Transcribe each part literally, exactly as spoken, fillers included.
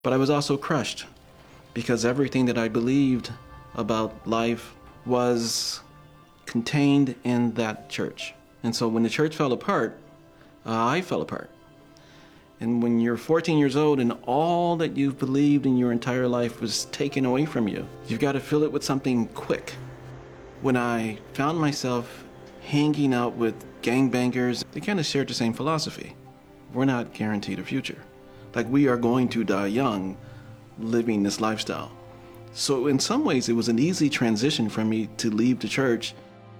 But I was also crushed because everything that I believed about life was contained in that church. And so when the church fell apart, uh, I fell apart. And when you're fourteen years old and all that you've believed in your entire life was taken away from you, you've got to fill it with something quick. When I found myself hanging out with gangbangers, they kind of shared the same philosophy. We're not guaranteed a future. Like, we are going to die young living this lifestyle. So in some ways, it was an easy transition for me to leave the church.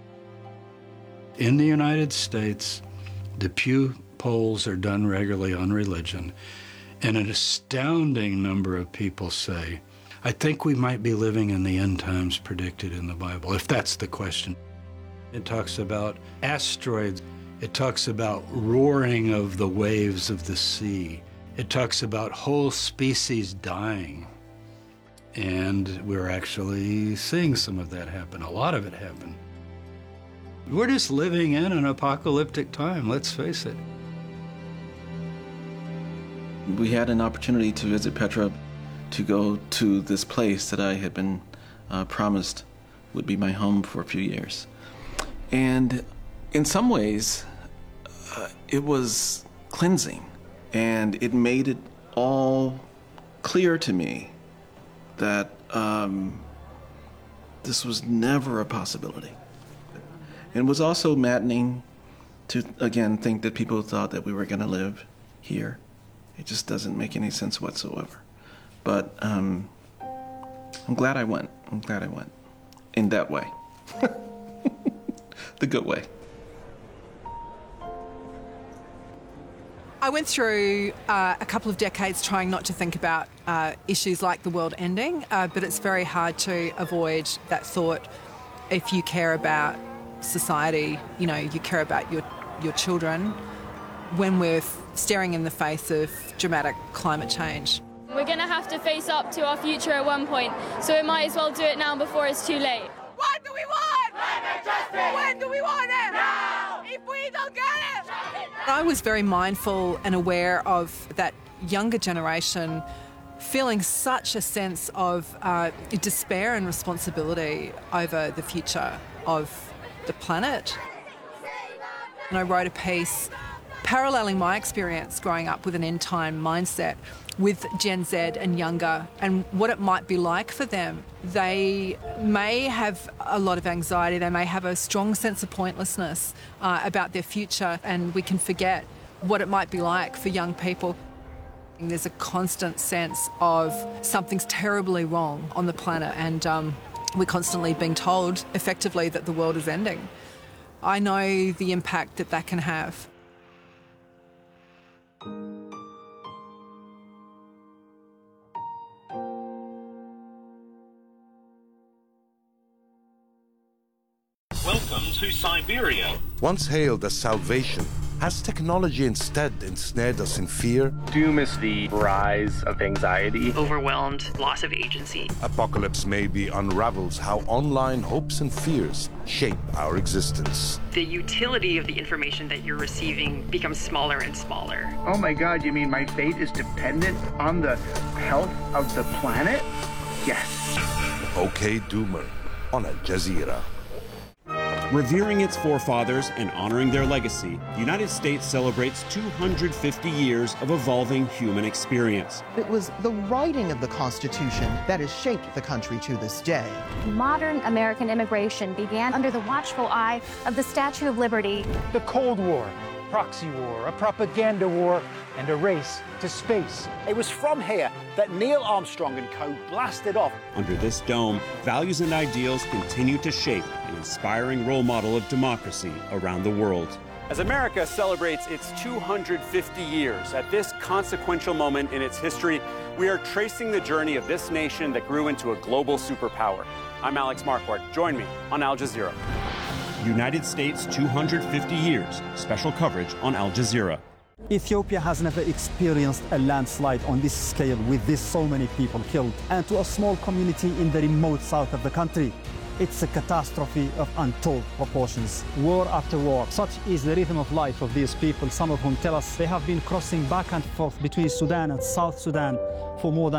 In the United States, the Pew polls are done regularly on religion, and an astounding number of people say, I think we might be living in the end times predicted in the Bible, if that's the question. It talks about asteroids. It talks about roaring of the waves of the sea. It talks about whole species dying. And we're actually seeing some of that happen. A lot of it happen. We're just living in an apocalyptic time, let's face it. We had an opportunity to visit Petra, to go to this place that I had been uh, promised would be my home for a few years. And in some ways, uh, it was cleansing, and it made it all clear to me that um, this was never a possibility. It was also maddening to, again, think that people thought that we were going to live here. It just doesn't make any sense whatsoever. But um, I'm glad I went. I'm glad I went in that way. The good way. I went through uh, a couple of decades trying not to think about uh, issues like the world ending, uh, but it's very hard to avoid that thought if you care about society, you know, you care about your, your children, when we're staring in the face of dramatic climate change. We're going to have to face up to our future at one point, so we might as well do it now before it's too late. What do we want? Climate justice! When do we want it? Now! If we don't get it! I was very mindful and aware of that younger generation feeling such a sense of uh, despair and responsibility over the future of the planet. And I wrote a piece paralleling my experience growing up with an end-time mindset with Gen Z and younger, and what it might be like for them. They may have a lot of anxiety, they may have a strong sense of pointlessness uh, about their future, and we can forget what it might be like for young people. There's a constant sense of something's terribly wrong on the planet, and um, we're constantly being told effectively that the world is ending. I know the impact that that can have. Welcome to Siberia. Once hailed as salvation, has technology instead ensnared us in fear? Doom is the rise of anxiety. Overwhelmed, loss of agency. Apocalypse maybe unravels how online hopes and fears shape our existence. The utility of the information that you're receiving becomes smaller and smaller. Oh my God, you mean my fate is dependent on the health of the planet? Yes. Okay, Doomer, on Al Jazeera. Revering its forefathers and honoring their legacy, the United States celebrates two hundred fifty years of evolving human experience. It was the writing of the Constitution that has shaped the country to this day. Modern American immigration began under the watchful eye of the Statue of Liberty. The Cold War, proxy war, a propaganda war, and a race to space. It was from here that Neil Armstrong and co blasted off. Under this dome, values and ideals continue to shape an inspiring role model of democracy around the world. As America celebrates its two hundred fifty years, at this consequential moment in its history, we are tracing the journey of this nation that grew into a global superpower. I'm Alex Marquardt. Join me on Al Jazeera. United States two hundred fifty years. Special coverage on Al Jazeera. Ethiopia has never experienced a landslide on this scale with this so many people killed, and to a small community in the remote south of the country. It's a catastrophe of untold proportions. War after war. Such is the rhythm of life of these people, some of whom tell us they have been crossing back and forth between Sudan and South Sudan for more than